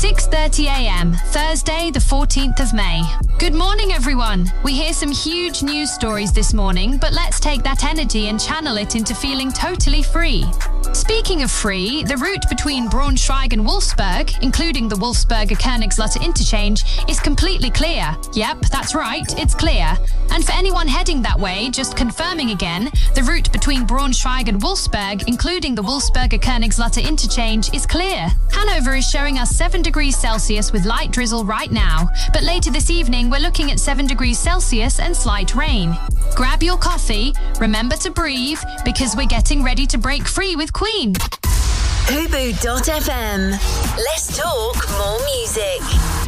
6:30 a.m., Thursday, the 14th of May. Good morning, everyone. We hear some huge news stories this morning, but let's take that energy and channel it into feeling totally free. Speaking of free, the route between Braunschweig and Wolfsburg, including the Wolfsberger-Königslutter interchange, is completely clear. Yep, that's right, it's clear. And for anyone heading that way, just confirming again, the route between Braunschweig and Wolfsburg, including the Wolfsberger-Königslutter interchange, is clear. Hanover is showing us 7 degrees Celsius with light drizzle right now, but later this evening we're looking at 7 degrees Celsius and slight rain. Grab your coffee, remember to breathe, because we're getting ready to break free with Queen. Hubu.fm. Let's talk more music.